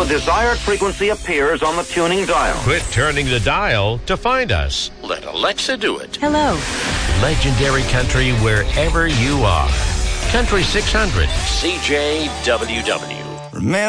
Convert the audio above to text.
the desired frequency appears on the tuning dial. Quit turning the dial to find us. Let Alexa do it. Hello. Legendary country wherever you are. Country 600. CJWW. Remember